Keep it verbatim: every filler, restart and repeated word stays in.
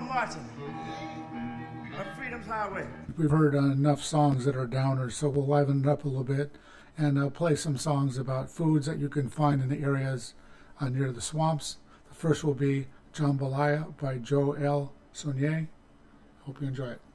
Martin of Freedom's Highway. We've heard uh, enough songs that are downers, so we'll liven it up a little bit and uh, play some songs about foods that you can find in the areas uh, near the swamps. The first will be Jambalaya by Joe L. Saunier. Hope you enjoy it.